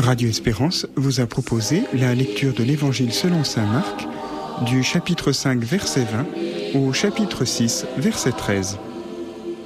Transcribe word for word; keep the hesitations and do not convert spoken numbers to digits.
Radio Espérance vous a proposé la lecture de l'Évangile selon saint Marc, du chapitre cinq, verset vingt, au chapitre six, verset treize.